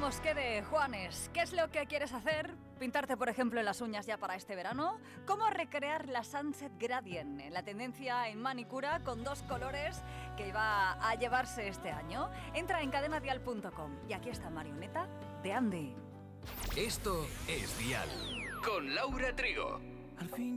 Hablamos que de Juanes. ¿Qué es lo que quieres hacer? ¿Pintarte, por ejemplo, las uñas ya para este verano? ¿Cómo recrear la Sunset Gradient, la tendencia en manicura con 2 colores que va a llevarse este año? Entra en cadenadial.com y aquí está Marioneta de Andy. Esto es Dial con Laura Trigo. Al fin